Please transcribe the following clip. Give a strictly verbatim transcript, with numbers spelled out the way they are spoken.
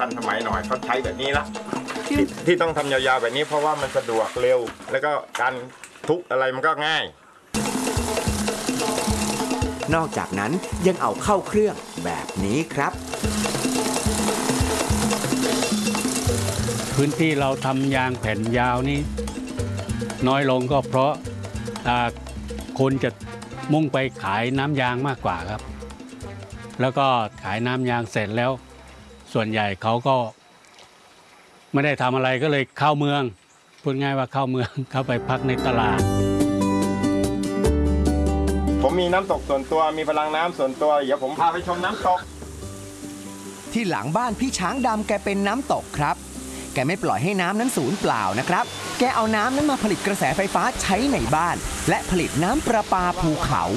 ทันสมัยหน่อยเขาใช้แบบนี้ละทที่ต้องทำยาวๆแบบนี้เพราะว่ามันสะดวกเร็วแล้วก็การทุบอะไรมันก็ง่ายนอกจากนั้นยังเอาเข้าเครื่องแบบนี้ครับพื้นที่เราทำยางแผ่นยาวนี่น้อยลงก็เพราะคนจะมุ่งไปขายน้ำยางมากกว่าครับแล้วก็ขายน้ำยางเสร็จแล้วส่วนใหญ่เขาก็ไม่ได้ทำอะไรก็เลยเข้าเมืองพูดง่ายว่าเข้าเมืองเข้าไปพักในตลาดผมมีน้ำตกส่วนตัวมีพลังน้ำส่วนตัวเดี๋ยวผมพาไปชมน้ำตกที่หลังบ้านพี่ช้างดำแกเป็นน้ำตกครับแกไม่ปล่อยให้น้ำนั้นสูญเปล่านะครับแกเอาน้ำนั้นมาผลิตกระแสไฟฟ้าใช้ในบ้านและผลิตน้ำประปาภูเขา